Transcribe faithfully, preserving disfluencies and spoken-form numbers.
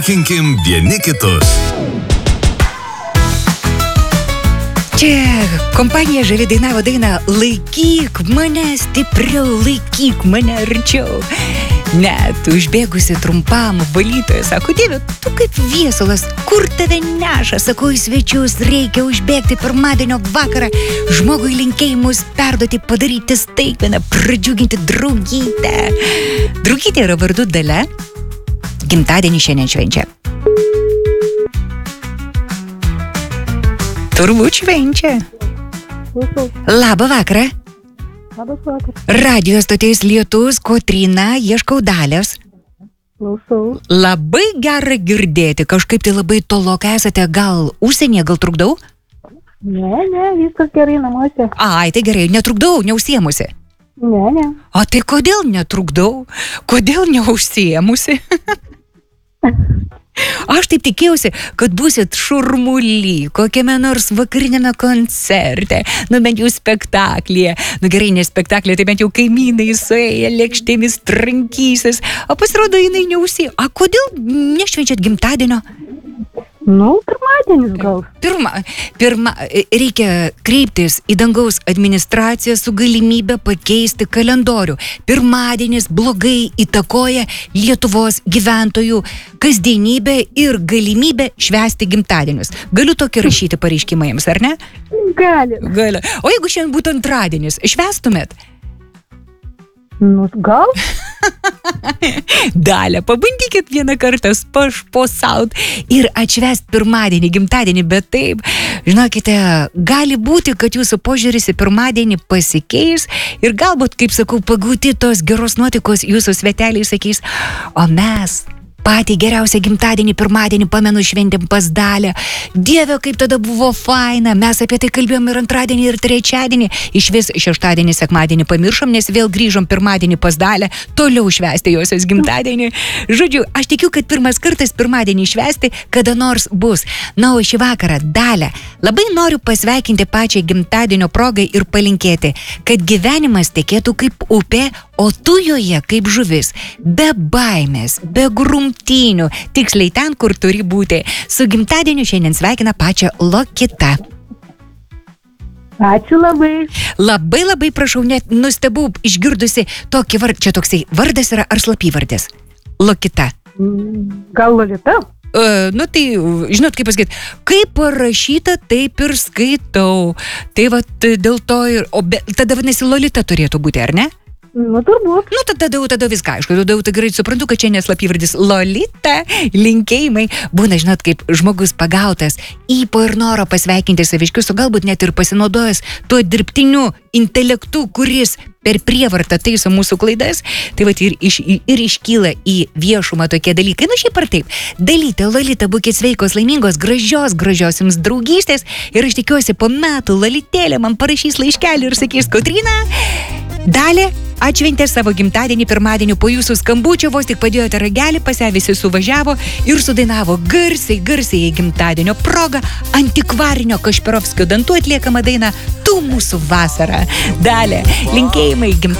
Kinkim vieni kitus. Čia kompanija Žavi dainavo dainą Laikyk mane stipriau, laikyk mane arčiau. Net užbėgusi trumpam valytoja sako, Dieve, tu kaip viesulas, kur tave neša? Sakau, į svečius reikia užbėgti pirmadienio vakarą, žmogui linkėjimus perduoti, padaryti staigmeną, pradžiuginti draugytę. Draugytė yra vardu Dalia, gimtadienį šiandien švenčia. Turbūt švenčia. Labą vakarą. Labas vakaras. Radio stoties Lietus, Kotryna, ieškau Dalios. Klausau. Labai gera girdėti, kažkaip tai labai tolok esate, gal užsienyje, gal trukdau? Ne, ne, viskas gerai namuose. Ai, tai gerai, netrukdau, neužsiemusi. Ne, ne. O tai kodėl netrukdau? Kodėl neužsiemusi? Aš taip tikėjausi, kad būsit šurmuly, kokiame nors vakarinėme koncerte, nu bent jau spektaklyje. Nu gerai, ne spektaklyje, tai bent jau kaimynai suėję, lėkštėmis trankysis. O pasirodo, jinai neužsieja. A kodėl nešvenčiat gimtadienio? Nu, pirmadienis gal. Pirma, pirma, reikia kreiptis į dangaus administraciją su galimybė pakeisti kalendorių. Pirmadienis blogai įtakoja Lietuvos gyventojų kasdienybę ir galimybę švęsti gimtadienius. Galiu tokį rašyti pareiškimą jums, ar ne? Gali. Gali. O jeigu šiandien būtų antradienis, švęstumėt? Nu, gal? Dalia, pabandykit vieną kartą pašposaut ir atšvęst pirmadienį, gimtadienį, bet taip, žinokite, gali būti, kad jūsų požiūris į pirmadienį pasikeis ir galbūt, kaip sakau, pagauti tos geros nuotaikos jūsų sveteliai sakys, o mes patį geriausią gimtadienį, pirmadienį, pamenu, šventėm pas Dalią. Dieve, kaip tada buvo faina. Mes apie tai kalbėjom ir antradienį, ir trečiadienį. Iš vis šeštadienį, sekmadienį pamiršom, nes vėl grįžom pirmadienį pas Dalią, toliau švęsti josios gimtadienį. Žodžiu, aš tikiu, kad pirmas kartas pirmadienį švęsti kada nors bus. Na, o šį vakarą, Dalia, labai noriu pasveikinti pačią gimtadienio progai ir palinkėti, kad gyvenimas tekėtų kaip upė, o tu joje kaip žuvis, be baimės, be grumtynių, tiksliai ten, kur turi būti. Su gimtadieniu šiandien sveikina pačią Lokita. Ačiū labai. Labai labai prašau, net nustebau išgirdusi tokį vardą, čia toksai vardas yra ar slapyvardis? Lokita. Gal Lolita? Uh, nu tai, žinot, kaip pasakyti, kaip parašyta, taip ir skaitau. Tai va, dėl to ir, o be, tada vadinasi Lolita turėtų būti, ar ne? Nu, turbūt. Nu, tada jau, tada viską, aišku, tada jau gerai suprantu, kad čia neslapyvardis Lolita, linkėjimai. Būna, žinot, kaip žmogus pagautas, įpo ir noro pasveikinti saviškius, o galbūt net ir pasinaudojęs tuo dirbtiniu intelektu, kuris per prievartą taiso mūsų klaidas, tai va ir, iš, ir iškyla į viešumą tokie dalykai. Nu, šiaip ar taip, Dalyte, Lolita, būkit sveikos, laimingos, gražios, gražios jums draugystės ir aš tikiuosi po metų Lolitėlė man parašys laiškelį ir sakys, Kotryna, Dalia, atšventė savo gimtadienį pirmadienį po jūsų skambučio, vos tik padėjote ragelį, pas ją visi suvažiavo ir sudainavo garsiai, garsiai gimtadienio progą antikvarinio Kašpirovskio dantų atliekamą dainą Tu mūsų vasara. Dalia, linkėjimai gimtadienį.